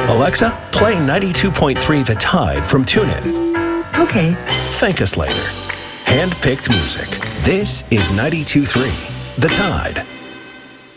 Alexa, play 92.3 The Tide from TuneIn. Okay. Thank us later. Hand-picked music. This is 92.3 The Tide.